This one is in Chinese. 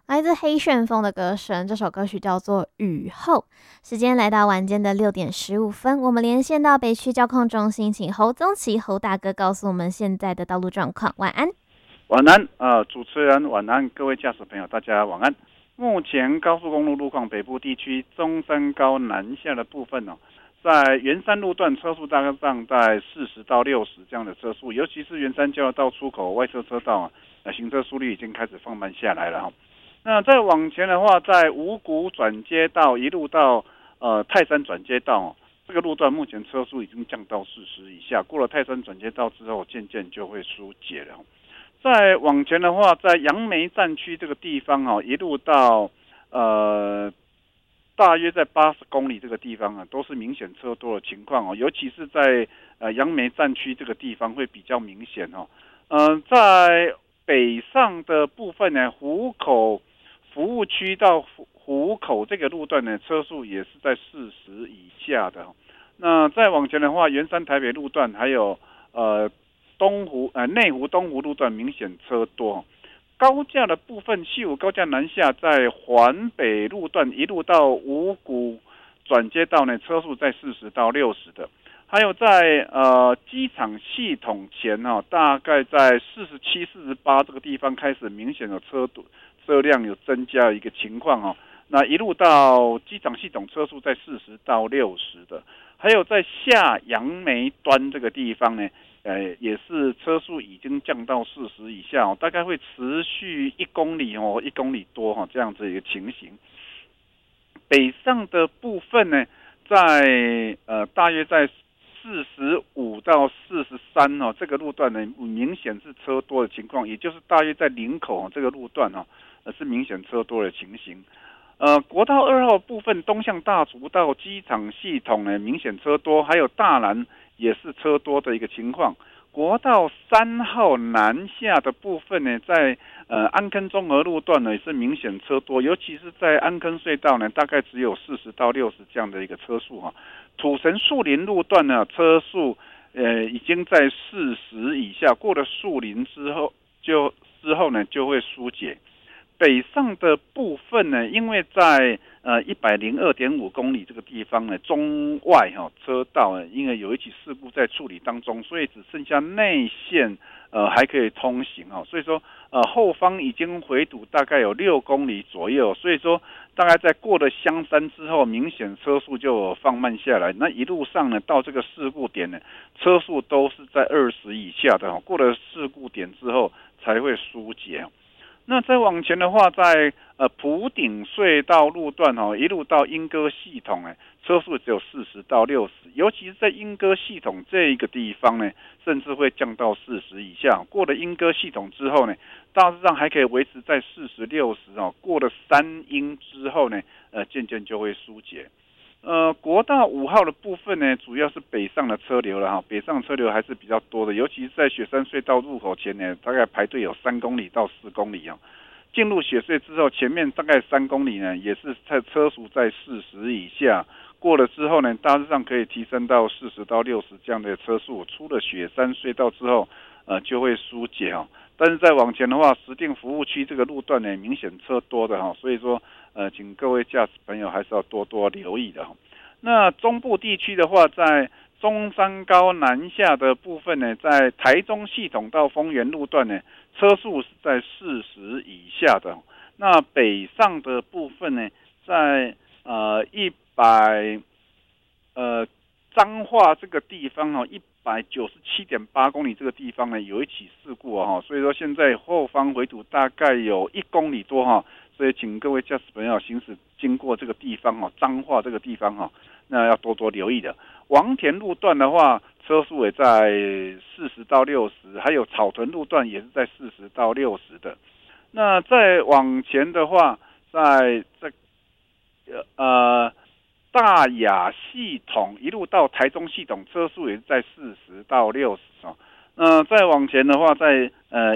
来自黑旋风的歌声，这首歌曲叫做《雨后》。时间来到晚间的6点15分，我们连线到北区交控中心，请侯宗奇侯大哥告诉我们现在的道路状况。晚安。 晚安，主持人晚安，各位驾驶朋友，大家晚安。目前高速公路路况，北部地区中山高南下的部分在圆山路段车速大概上在40到60这样的车速，尤其是圆山交流道出口外侧车道行车速率已经开始放慢下来了那再往前的话，在五股转接道一路到泰山转接道这个路段目前车速已经降到40以下，过了泰山转接道之后，渐渐就会疏解了。再往前的话，在杨梅站区这个地方一路到大约在80公里这个地方都是明显车多的情况尤其是在杨梅站区这个地方会比较明显在北上的部分呢，湖口服务区到湖口这个路段呢，车速也是在40以下的那再往前的话，圆山台北路段还有内湖东湖路段明显车多高架的部分，西武高架南下，在环北路段一路到五股转接道呢，车速在40到60的。还有在机场系统前大概在47、48这个地方开始明显的车辆有增加一个情况那一路到机场系统车速在40到60的。还有在下杨梅端这个地方呢。也是车速已经降到40以下大概会持续1公里1公里多这样子一个情形。北上的部分呢，在大约在45到43这个路段呢，明显是车多的情况，也就是大约在林口这个路段是明显车多的情形。国道2号部分东向大竹到机场系统呢，明显车多，还有大南也是车多的一个情况。国道3号南下的部分呢，在安坑中和路段呢也是明显车多，尤其是在安坑隧道呢，大概只有40到60这样的一个车速土城树林路段呢，车速已经在40以下，过了树林之后呢就会疏解。北上的部分呢，因为在102.5公里这个地方呢，中外车道因为有一起事故在处理当中，所以只剩下内线还可以通行所以说后方已经回堵大概有6公里左右，所以说大概在过了香山之后，明显车速就放慢下来。那一路上呢，到这个事故点呢，车速都是在20以下的过了事故点之后才会疏解。那再往前的话，在埔顶隧道路段一路到莺歌系统车速只有40到60，尤其是在莺歌系统这一个地方呢，甚至会降到40以下。过了莺歌系统之后呢，大致上还可以维持在40、60过了3莺之后呢，渐渐就会疏解。国道5号的部分呢，主要是北上的车流了北上车流还是比较多的，尤其是在雪山隧道入口前呢，大概排队有3公里到4公里进入雪隧之后，前面大概3公里呢，也是在车速在40以下，过了之后呢，大致上可以提升到40到60这样的车速。出了雪山隧道之后，就会疏解但是再往前的话，石碇服务区这个路段呢，明显车多的所以说请各位驾驶朋友还是要多多留意的那中部地区的话，在中山高南下的部分呢，在台中系统到丰原路段呢，车速是在40以下的。那北上的部分呢，在彰化这个地方197.8公里这个地方呢，有一起事故所以说现在后方回堵大概有1公里多所以请各位驾驶朋友行驶经过这个地方彰化这个地方那要多多留意的。王田路段的话，车速也在40到60，还有草屯路段也是在40到60的。那再往前的话，在大雅系统一路到台中系统，车速也是在40到60再往前的话，在